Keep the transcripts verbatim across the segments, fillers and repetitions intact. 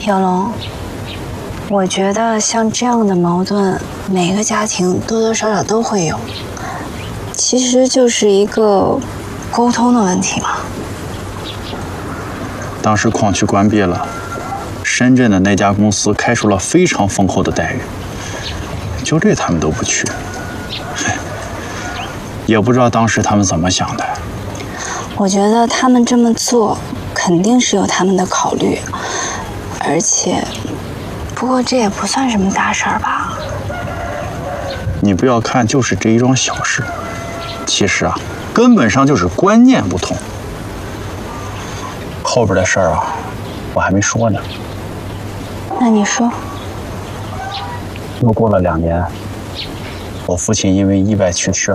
小龙，我觉得像这样的矛盾，每个家庭多多少少都会有，其实就是一个沟通的问题嘛。 当时矿区关闭了，深圳的那家公司开出了非常丰厚的待遇，就这他们都不去，也不知道当时他们怎么想的。 我觉得他们这么做肯定是有他们的考虑，而且，不过这也不算什么大事儿吧？ 你不要看就是这一桩小事，其实啊，根本上就是观念不同。后边的事儿啊，我还没说呢。 那你说。 又过了两年，我父亲因为意外去世了。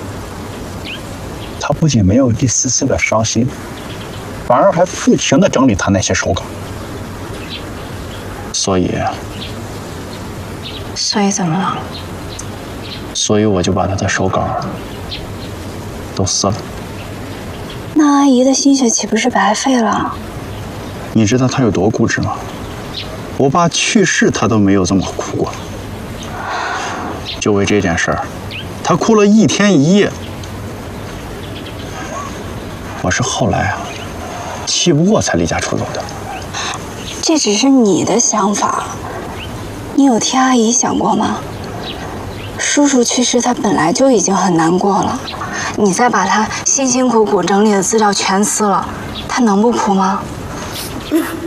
他不仅没有一丝丝的伤心，反而还不停地整理他那些手稿。所以， 所以怎么了？ 所以我就把他的手稿都撕了。 那阿姨的心血岂不是白费了？ 你知道他有多固执吗？我爸去世，他都没有这么哭过。就为这件事儿，他哭了一天一夜。我是后来啊，气不过才离家出走的。 这只是你的想法，你有替阿姨想过吗？叔叔去世，他本来就已经很难过了，你再把他辛辛苦苦整理的资料全撕了，他能不哭吗？